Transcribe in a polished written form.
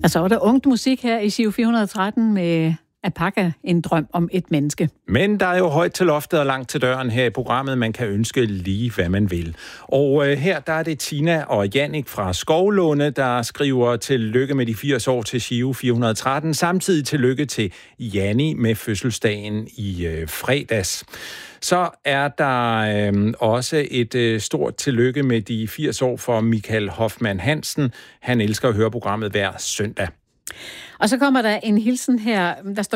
Altså, var der ungt musik her i Giro 413 med Apaka, en drøm om et menneske. Men der er jo højt til loftet og langt til døren her i programmet. Man kan ønske lige, hvad man vil. Og her der er det Tina og Jannik fra Skovlunde, der skriver tillykke med de 80 år til Giro 413. Samtidig tillykke til Janni med fødselsdagen i fredags. Så er der også et stort tillykke med de 80 år for Michael Hoffmann Hansen. Han elsker at høre programmet hver søndag. Og så kommer der en hilsen her, der står